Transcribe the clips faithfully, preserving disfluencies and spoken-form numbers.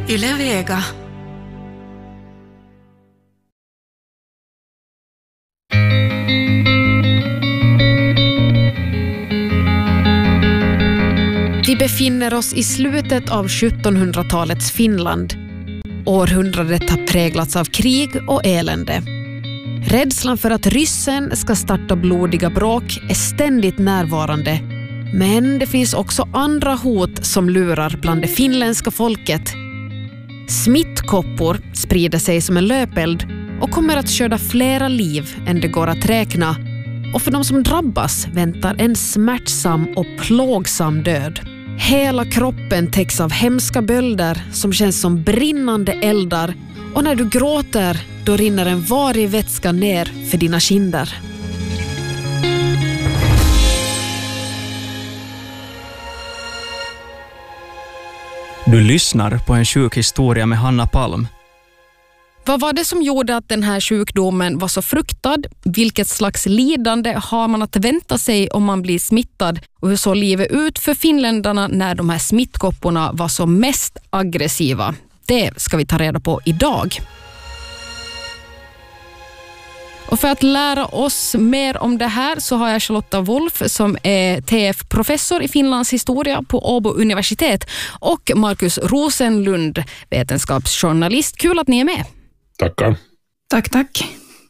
Yle Vega. Vi befinner oss i slutet av sjuttonhundratalets Finland. Århundradet har präglats av krig och elände. Rädslan för att ryssen ska starta blodiga bråk är ständigt närvarande. Men det finns också andra hot som lurar bland det finländska folket. Smittkoppor sprider sig som en löpeld och kommer att skörda flera liv än det går att räkna. Och för de som drabbas väntar en smärtsam och plågsam död. Hela kroppen täcks av hemska bölder som känns som brinnande eldar. Och när du gråter, då rinner en varig vätska ner för dina kinder. Du lyssnar på en sjuk historia med Hanna Palm. Vad var det som gjorde att den här sjukdomen var så fruktad? Vilket slags lidande har man att vänta sig om man blir smittad? Och hur såg livet ut för finländarna när de här smittkopporna var som mest aggressiva? Det ska vi ta reda på idag. Och för att lära oss mer om det här så har jag Charlotta Wolf som är T F-professor i Finlands historia på Åbo universitet och Markus Rosenlund, vetenskapsjournalist. Kul att ni är med. Tackar. Tack, tack.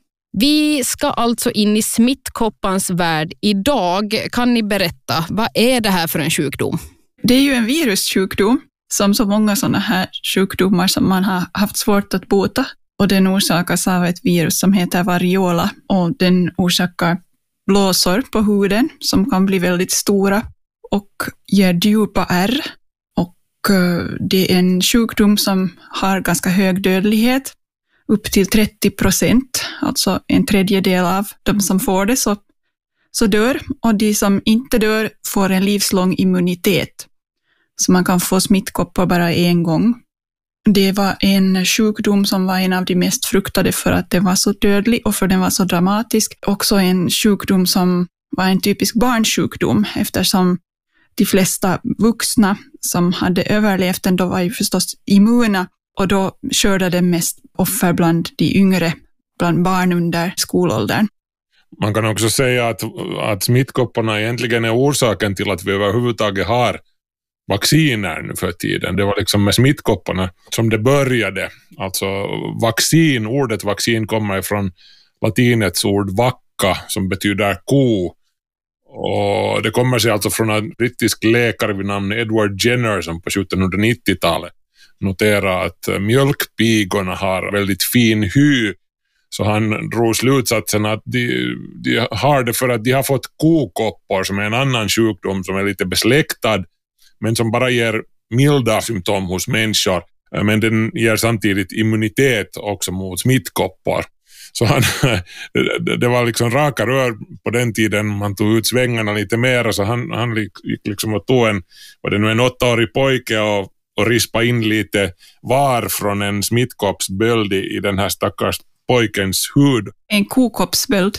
Vi ska alltså in i smittkoppans värld idag. Kan ni berätta, vad är det här för en sjukdom? Det är ju en virussjukdom, som så många sådana här sjukdomar som man har haft svårt att bota. Och den orsakas av ett virus som heter variola och den orsakar blåsor på huden som kan bli väldigt stora och ger djupa ärr. Och det är en sjukdom som har ganska hög dödlighet, upp till trettio procent, alltså en tredjedel av de som får det så, så dör. Och de som inte dör får en livslång immunitet, så man kan få smittkoppor bara en gång. Det var en sjukdom som var en av de mest fruktade för att den var så dödlig och för den var så dramatisk. Också en sjukdom som var en typisk barnsjukdom eftersom de flesta vuxna som hade överlevt den då var ju förstås immuna och då skördade mest offer bland de yngre, bland barn under skolåldern. Man kan också säga att, att smittkopporna egentligen är orsaken till att vi överhuvudtaget har vacciner nu för tiden. Det var liksom med smittkopporna som det började. Alltså vaccin, ordet vaccin kommer ifrån latinets ord vacca som betyder ko. Och det kommer sig alltså från en brittisk läkare vid namn Edward Jenner som på sjuttonhundranittiotalet noterade att mjölkpigorna har väldigt fin hy. Så han drog slutsatsen att de, de har det för att de har fått kokoppor som är en annan sjukdom som är lite besläktad men som bara ger milda symptom hos människor. Men den ger samtidigt immunitet också mot smittkoppor. Så han, det var liksom raka rör på den tiden man tog ut svängarna lite mer. Så han, han gick liksom och tog en, var det nu en åttaårig pojke och, och rispa in lite var från en smittkoppsböld i, i den här stackars pojkens hud. En kokoppsböld?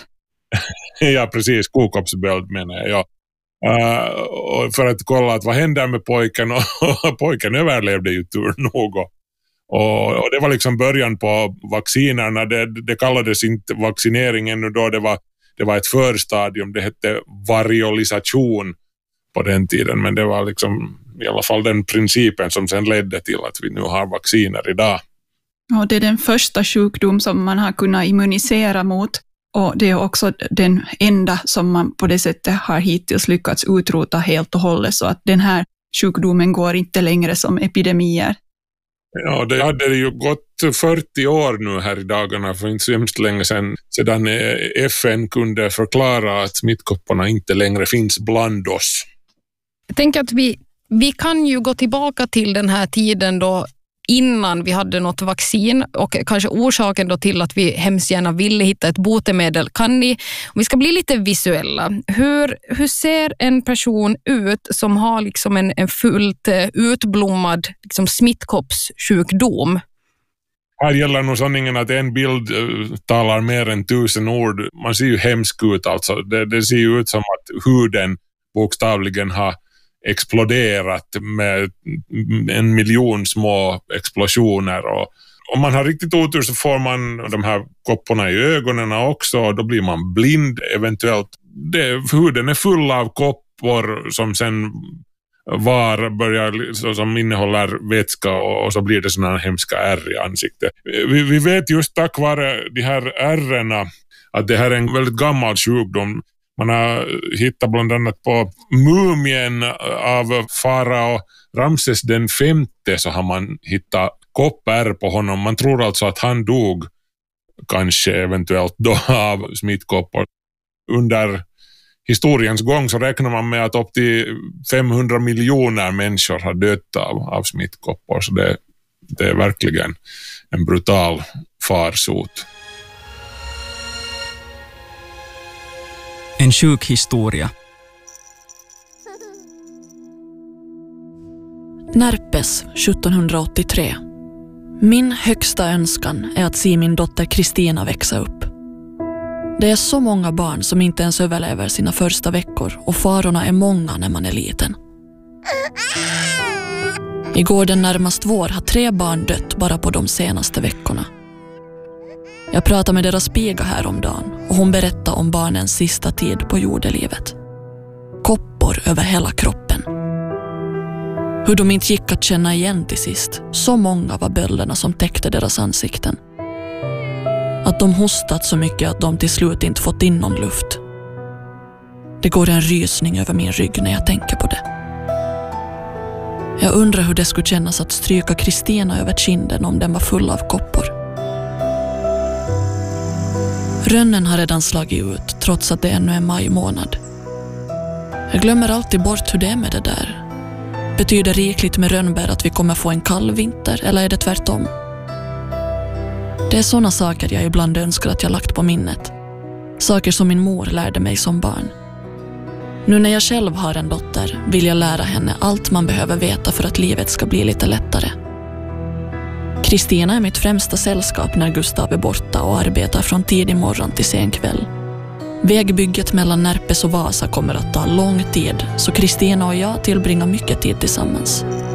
Ja, precis. Kokoppsböld menar jag, ja. Uh, och för att kolla att vad händer med pojken och, och pojken överlevde ju tur nog och, och det var liksom början på vaccinerna. Det, det kallades inte vaccinering ännu då, det var, det var ett förstadium, det hette variolisation på den tiden, men det var liksom i alla fall den principen som sen ledde till att vi nu har vacciner idag. Och det är den första sjukdom som man har kunnat immunisera mot. Och det är också den enda som man på det sättet har hittills lyckats utrota helt och hållet, så att den här sjukdomen går inte längre som epidemier. Ja, det hade ju gått fyrtio år nu här i dagarna, för inte så hemskt länge sedan, sedan F N kunde förklara att smittkopporna inte längre finns bland oss. Jag tänker att vi, vi kan ju gå tillbaka till den här tiden då innan vi hade något vaccin och kanske orsaken då till att vi hemskt gärna ville hitta ett botemedel. Kan ni, om vi ska bli lite visuella, hur, hur ser en person ut som har liksom en, en fullt utblommad liksom smittkoppssjukdom? Här gäller nog sanningen att en bild uh, talar mer än tusen ord. Man ser ju hemskt ut alltså. Det, det ser ju ut som att huden bokstavligen har exploderat med en miljon små explosioner. Och om man har riktigt otur så får man de här kopporna i ögonen också, och då blir man blind eventuellt. Det, huden är full av koppor som sen var börjar, som innehåller vätska, och, och så blir det sådana hemska ärr i ansiktet. Vi, vi vet just tack vare de här ärrena att det här är en väldigt gammal sjukdom. Man har hittat bland annat på mumien av farao Ramses den femte, så har man hittat koppär på honom. Man tror alltså att han dog kanske eventuellt då av smittkoppor. Under historiens gång så räknar man med att upp till femhundra miljoner människor har dött av, av smittkoppor. Så det, det är verkligen en brutal farsot. En sjuk historia. Närpes sjuttonhundraåttiotre. Min högsta önskan är att se min dotter Kristina växa upp. Det är så många barn som inte ens överlever sina första veckor, och farorna är många när man är liten. I gården närmast vår har tre barn dött bara på de senaste veckorna. Jag pratade med deras piga häromdagen, och hon berättade om barnens sista tid på jordelivet. Koppor över hela kroppen. Hur de inte gick att känna igen till sist. Så många var bölderna som täckte deras ansikten. Att de hostat så mycket att de till slut inte fått in någon luft. Det går en rysning över min rygg när jag tänker på det. Jag undrar hur det skulle kännas att stryka Kristina över kinden om den var full av koppor. Rönnen har redan slagit ut trots att det ännu är maj månad. Jag glömmer alltid bort hur det är med det där. Betyder rikligt med rönnbär att vi kommer få en kall vinter, eller är det tvärtom? Det är sådana saker jag ibland önskar att jag lagt på minnet. Saker som min mor lärde mig som barn. Nu när jag själv har en dotter vill jag lära henne allt man behöver veta för att livet ska bli lite lättare. Kristina är mitt främsta sällskap när Gustav är borta och arbetar från tidig morgon till sen kväll. Vägbygget mellan Närpes och Vasa kommer att ta lång tid, så Kristina och jag tillbringar mycket tid tillsammans.